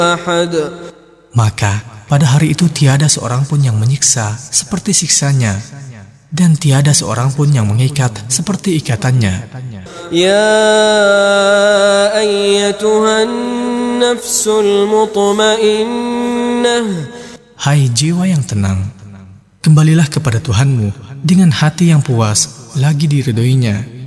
أحد. Maka pada hari itu tiada seorang pun yang menyiksa seperti siksanya, dan tiada seorang pun yang mengikat seperti ikatannya. يا أيتها النفس المطمئنة. Hai jiwa yang tenang, kembalilah kepada Tuhanmu dengan hati yang puas lagi diridhoinya,